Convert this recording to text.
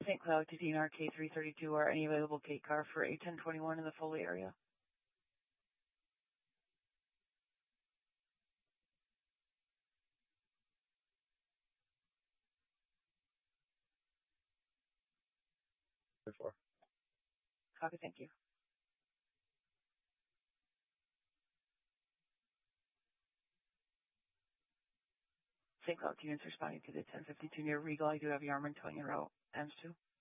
St. Cloud to DNR K332 are any available gate car for A1021 in the Foley area? Before. Copy, thank you. St. Cloud units responding to the 1052 near Regal. I do have Yarman towing en route. AMS2.